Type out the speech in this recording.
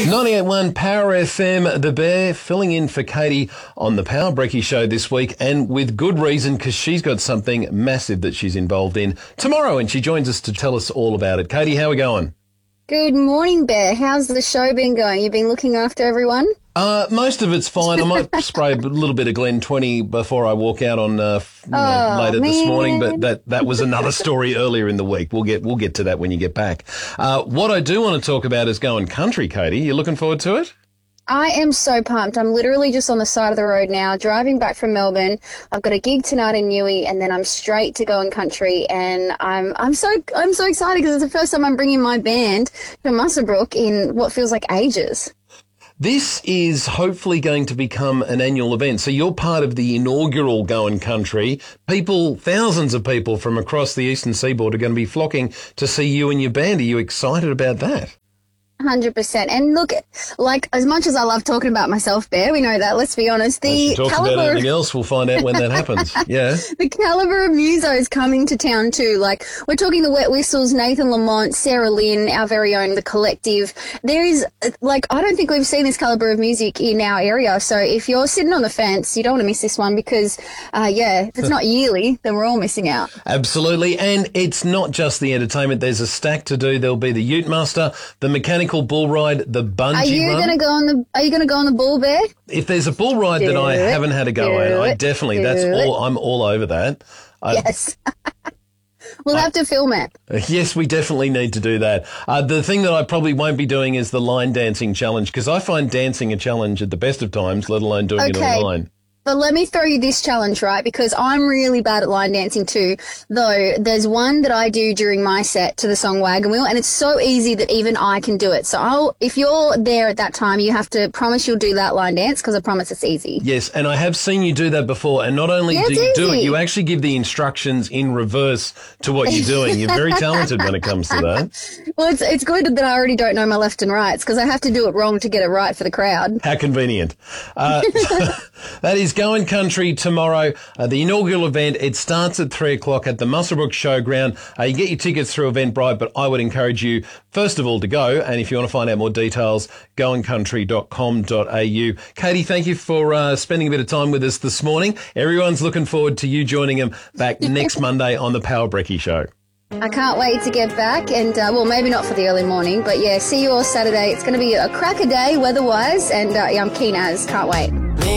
98.1 Power FM, The Bear filling in for Katie on the Power Brekkie Show this week, and with good reason, because she's got something massive that she's involved in tomorrow, and she joins us to tell us all about it. Katie, how are we going? Good morning, Bear. How's the show been going? You been looking after everyone? Most of it's fine. I might spray a little bit of Glen 20 before I walk out on later this morning, but that was another story earlier in the week. We'll get to that when you get back. What I do want to talk about is going country, Katie. You looking forward to it? I am so pumped. I'm literally just on the side of the road now, driving back from Melbourne. I've got a gig tonight in Newey, and then I'm straight to going country. And I'm so excited because it's the first time I'm bringing my band to Muswellbrook in what feels like ages. This is hopefully going to become an annual event. So you're part of the inaugural Going Country. Thousands of people from across the eastern seaboard are going to be flocking to see you and your band. Are you excited about that? 100%. And look, like, as much as I love talking about myself, Bear, we know that, let's be honest. If she talks about anything else, we'll find out when that happens. Yeah. The calibre of musos coming to town too. Like, we're talking the Wet Whistles, Nathan Lamont, Sarah Lynn, our very own The Collective. There is, like, I don't think we've seen this calibre of music in our area. So if you're sitting on the fence, you don't want to miss this one because, if it's not yearly, then we're all missing out. Absolutely. And it's not just the entertainment. There's a stack to do. There'll be the Ute Master, the mechanical bull ride, the bungee run. Are you going to go on the bull, Bear? If there's a bull ride that I haven't had a go at, I'm all over that. Yes. We'll have to film it. Yes, we definitely need to do that. The thing that I probably won't be doing is the line dancing challenge, because I find dancing a challenge at the best of times, let alone doing it online. But let me throw you this challenge, right? Because I'm really bad at line dancing too. Though there's one that I do during my set to the song Wagon Wheel, and it's so easy that even I can do it. So if you're there at that time, you have to promise you'll do that line dance, because I promise it's easy. Yes, and I have seen you do that before. And not only do you do it, you actually give the instructions in reverse to what you're doing. You're very talented when it comes to that. Well, it's good that I already don't know my left and rights, because I have to do it wrong to get it right for the crowd. How convenient. That is Going Country tomorrow, the inaugural event. It starts at 3:00 at the Muswellbrook Showground. You get your tickets through Eventbrite, but I would encourage you, first of all, to go. And if you want to find out more details, goingcountry.com.au. Katie, thank you for spending a bit of time with us this morning. Everyone's looking forward to you joining them back next Monday on the Power Brekkie Show. I can't wait to get back, and maybe not for the early morning, but yeah, see you all Saturday. It's going to be a cracker day weather-wise, and I'm keen as, can't wait.